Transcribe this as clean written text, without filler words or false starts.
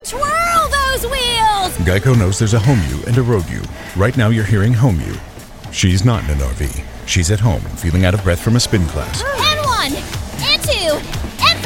Twirl those wheels! Geico knows there's a home you and a road you. Right now you're hearing home you. She's not in an RV. She's at home, feeling out of breath from a spin class. And one!